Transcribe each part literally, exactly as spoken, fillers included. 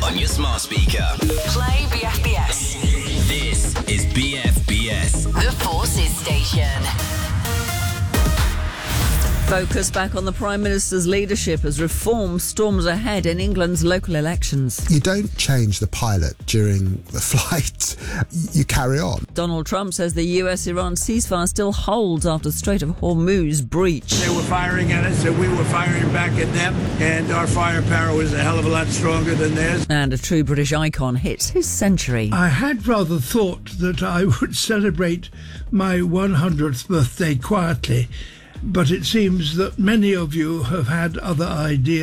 on your smart speaker. Play B F B S. This is B F B S. The Forces Station. Focus back on the Prime Minister's leadership as reform storms ahead in England's local elections. You don't change the pilot during the flight. You carry on. Donald Trump says the U S-Iran ceasefire still holds after Strait of Hormuz breach. They were firing at us and we were firing back at them, and our firepower was a hell of a lot stronger than theirs. And a true British icon hits his century. I had rather thought that I would celebrate my one hundredth birthday quietly, but it seems that many of you have had other ideas.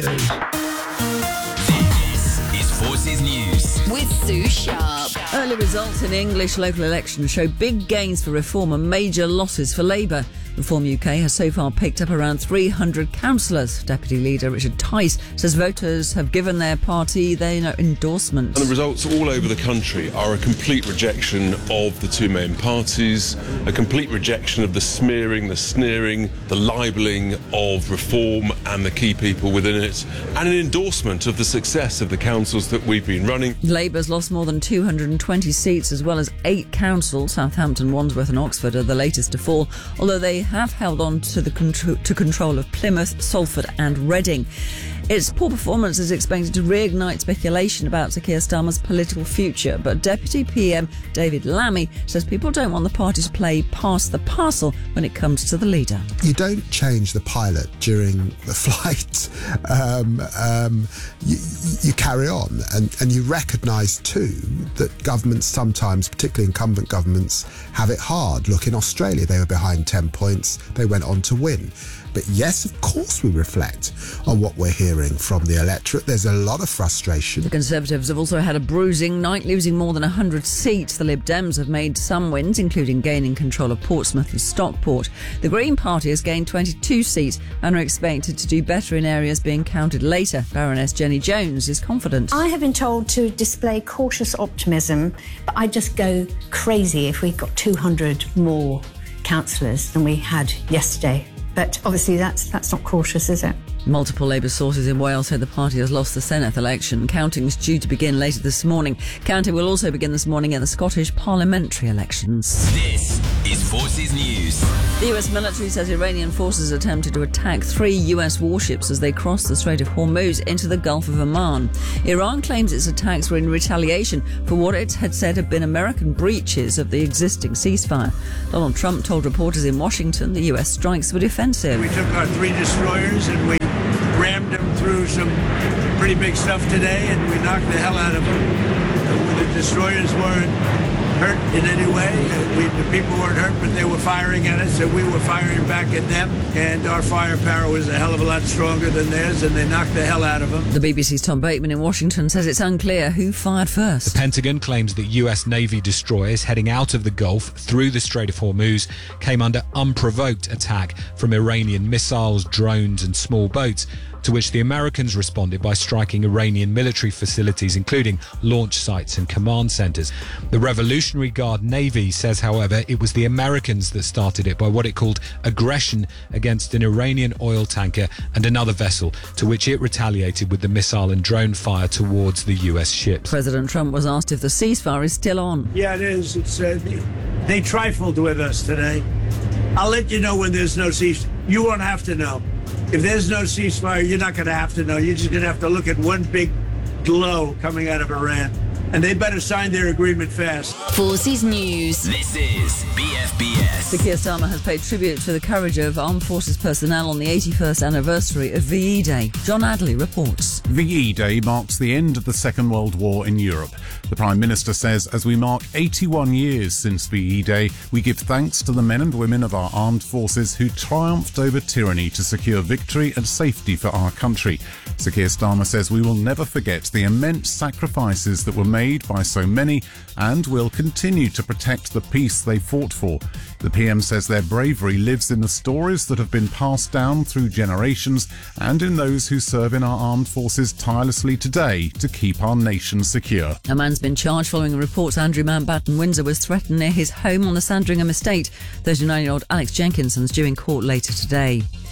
This is Forces News with Sue Sharp. Early results in English local elections show big gains for Reform and major losses for Labour. Reform U K has so far picked up around three hundred councillors. Deputy Leader Richard Tice says voters have given their party their endorsement. And the results all over the country are a complete rejection of the two main parties, a complete rejection of the smearing, the sneering, the libelling of Reform and the key people within it, and an endorsement of the success of the councils that we've been running. Labour's lost more than two hundred twenty seats as well as eight councils. Southampton, Wandsworth and Oxford are the latest to fall, although they have held on to the contr- to control of Plymouth, Salford and Reading. Its poor performance is expected to reignite speculation about Sir Keir Starmer's political future, but Deputy P M David Lammy says people don't want the party to play pass the parcel when it comes to the leader. You don't change the pilot during the flight. Um, um, you, you carry on, and, and you recognise too that governments sometimes, particularly incumbent governments, have it hard. Look, in Australia they were behind ten points, they went on to win. But yes, of course we reflect on what we're hearing from the electorate. There's a lot of frustration. The Conservatives have also had a bruising night, losing more than one hundred seats. The Lib Dems have made some wins, including gaining control of Portsmouth and Stockport. The Green Party has gained twenty-two seats and are expected to do better in areas being counted later. Baroness Jenny Jones is confident. I have been told to display cautious optimism, but I'd just go crazy if we got two hundred more councillors than we had yesterday. But obviously that's that's not cautious, is it? Multiple Labour sources in Wales said the party has lost the Senedd election. Counting is due to begin later this morning. Counting will also begin this morning in the Scottish parliamentary elections. This is Forces News. The U S military says Iranian forces attempted to attack three U S warships as they crossed the Strait of Hormuz into the Gulf of Oman. Iran claims its attacks were in retaliation for what it had said had been American breaches of the existing ceasefire. Donald Trump told reporters in Washington the U S strikes were defensive. We took our three destroyers and we rammed them through some pretty big stuff today, and we knocked the hell out of them. The destroyers weren't hurt in any way. We, the people weren't hurt, but they were firing at us, and we were firing back at them, and our firepower was a hell of a lot stronger than theirs, and they knocked the hell out of them. The B B C's Tom Bateman in Washington says it's unclear who fired first. The Pentagon claims that U S Navy destroyers heading out of the Gulf through the Strait of Hormuz came under unprovoked attack from Iranian missiles, drones and small boats, to which the Americans responded by striking Iranian military facilities, including launch sites and command centres. The Revolutionary Guard Navy says, however, it was the Americans that started it by what it called aggression against an Iranian oil tanker and another vessel, to which it retaliated with the missile and drone fire towards the U S ships. President Trump was asked if the ceasefire is still on. Yeah, it is. It's uh, they trifled with us today. I'll let you know when there's no ceasefire. You won't have to know. If there's no ceasefire, you're not going to have to know. You're just going to have to look at one big glow coming out of Iran. And they better sign their agreement fast. Forces News. This is B F B S. Sir Keir Starmer has paid tribute to the courage of armed forces personnel on the eighty-first anniversary of V E Day. John Adley reports. V E Day marks the end of the Second World War in Europe. The Prime Minister says as we mark eighty-one years since V E Day, we give thanks to the men and women of our armed forces who triumphed over tyranny to secure victory and safety for our country. Sir Keir Starmer says we will never forget the immense sacrifices that were made by so many and will continue to protect the peace they fought for. The P M says their bravery lives in the stories that have been passed down through generations and in those who serve in our armed forces tirelessly today to keep our nation secure. A man's been charged following reports Andrew Mountbatten Windsor was threatened near his home on the Sandringham estate. thirty-nine-year-old Alex Jenkinson's due in court later today.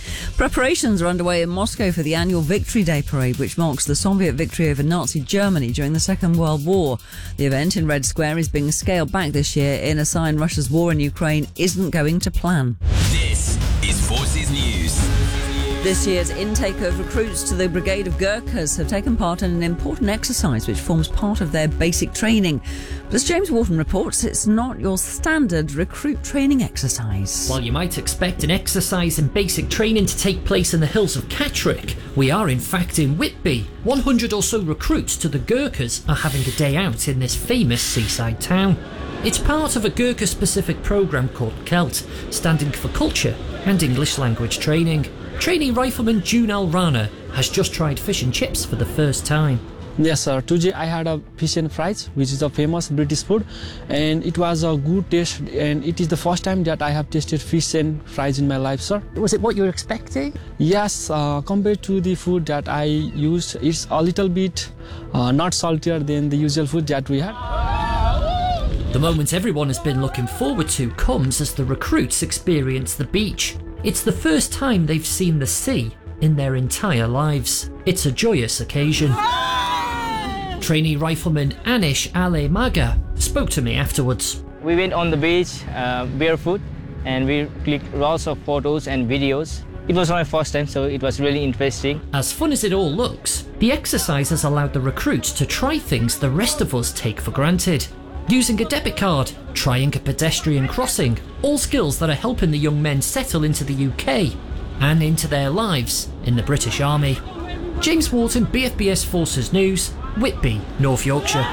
Preparations are underway in Moscow for the annual Victory Day parade, which marks the Soviet victory over Nazi Germany during the Second World War. The event in Red Square is being scaled back this year in a sign Russia's war in Ukraine isn't going to plan. This is Forces News. This year's intake of recruits to the Brigade of Gurkhas have taken part in an important exercise which forms part of their basic training. But as James Wharton reports, it's not your standard recruit training exercise. While you might expect an exercise and basic training to take place in the hills of Catterick, we are in fact in Whitby. one hundred or so recruits to the Gurkhas are having a day out in this famous seaside town. It's part of a Gurkha-specific programme called CELT, standing for Culture and English Language Training. Trainee rifleman Junal Rana has just tried fish and chips for the first time. Yes, sir. Today I had a fish and fries, which is a famous British food, and it was a good taste. And it is the first time that I have tasted fish and fries in my life, sir. Was it what you were expecting? Yes, uh, compared to the food that I used, it's a little bit uh, not saltier than the usual food that we had. The moment everyone has been looking forward to comes as the recruits experience the beach. It's the first time they've seen the sea in their entire lives. It's a joyous occasion. Trainee rifleman Anish Ale Maga spoke to me afterwards. We went on the beach uh, barefoot and we clicked lots of photos and videos. It was my first time, so it was really interesting. As fun as it all looks, the exercise has allowed the recruits to try things the rest of us take for granted. Using a debit card, trying a pedestrian crossing, all skills that are helping the young men settle into the U K and into their lives in the British Army. James Wharton, B F B S Forces News, Whitby, North Yorkshire.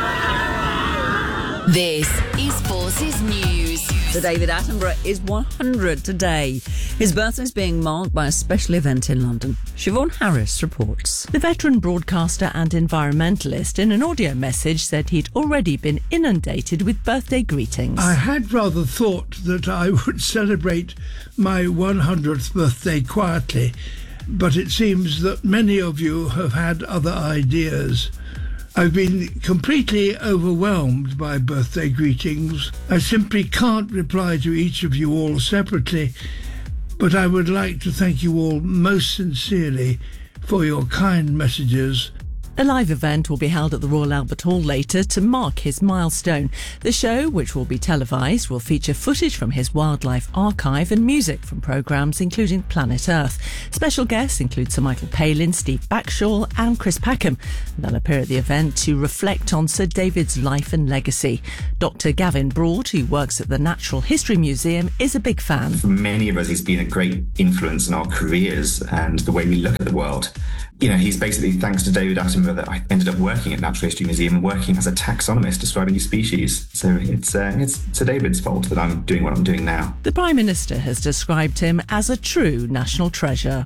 This is Forces News. Sir David Attenborough is one hundred today. His birthday is being marked by a special event in London. Siobhan Harris reports. The veteran broadcaster and environmentalist in an audio message said he'd already been inundated with birthday greetings. I had rather thought that I would celebrate my one hundredth birthday quietly, but it seems that many of you have had other ideas. I've been completely overwhelmed by birthday greetings. I simply can't reply to each of you all separately, but I would like to thank you all most sincerely for your kind messages. A live event will be held at the Royal Albert Hall later to mark his milestone. The show, which will be televised, will feature footage from his wildlife archive and music from programmes including Planet Earth. Special guests include Sir Michael Palin, Steve Backshall and Chris Packham. They'll appear at the event to reflect on Sir David's life and legacy. Doctor Gavin Broad, who works at the Natural History Museum, is a big fan. For many of us, he's been a great influence in our careers and the way we look at the world. You know, he's basically, thanks to David Attenborough, that I ended up working at Natural History Museum and working as a taxonomist describing new species. So it's uh, it's Sir David's fault that I'm doing what I'm doing now. The Prime Minister has described him as a true national treasure.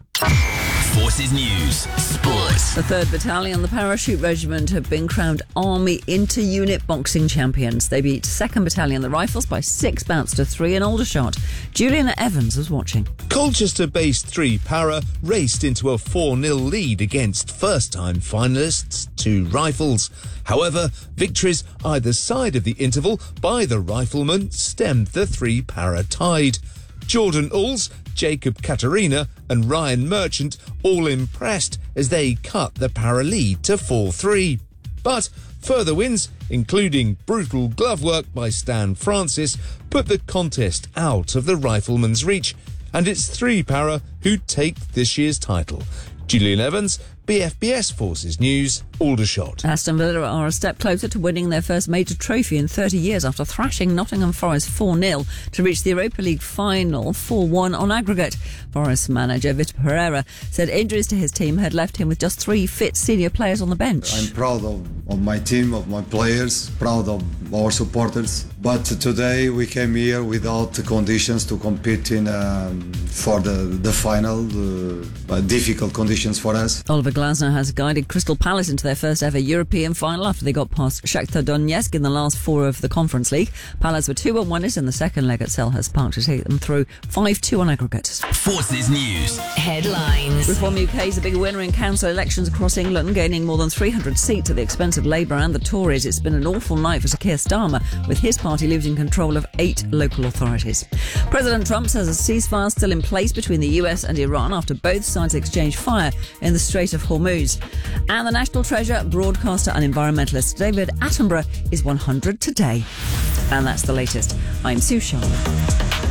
Forces News, Sports. The third Battalion, the Parachute Regiment, have been crowned Army Inter-Unit Boxing Champions. They beat second Battalion, the Rifles, by six bouts to three in Aldershot. Juliana Evans was watching. Colchester-based three Para raced into a four nil lead against first-time finalists, two Rifles. However, victories either side of the interval by the Riflemen stemmed the three Para tide. Jordan Alls, Jacob Katarina and Ryan Merchant all impressed as they cut the Para lead to four three. But further wins, including brutal glove work by Stan Francis, put the contest out of the Riflemen's reach, and it's three Para who take this year's title. Julian Evans, B F B S Forces News, Aldershot. Aston Villa are a step closer to winning their first major trophy in thirty years after thrashing Nottingham Forest four nil to reach the Europa League final four one on aggregate. Forest manager Vitor Pereira said injuries to his team had left him with just three fit senior players on the bench. I'm proud of, of my team, of my players, proud of our supporters. But today we came here without the conditions to compete in um, for the, the final, uh, difficult conditions for us. Oliver Glasner has guided Crystal Palace into their first ever European final after they got past Shakhtar Donetsk in the last four of the Conference League. Palace were two one winners in the second leg at Selhurst Park to take them through five two on aggregate. Forces News. Headlines. Reform U K is a big winner in council elections across England, gaining more than three hundred seats at the expense of United Labour and the Tories. It's been an awful night for Sir Keir Starmer, with his party losing control of eight local authorities. President Trump says a ceasefire still in place between the U S and Iran after both sides exchanged fire in the Strait of Hormuz. And the National Treasure, broadcaster and environmentalist David Attenborough is one hundred today. And that's the latest. I'm Sue Sharma.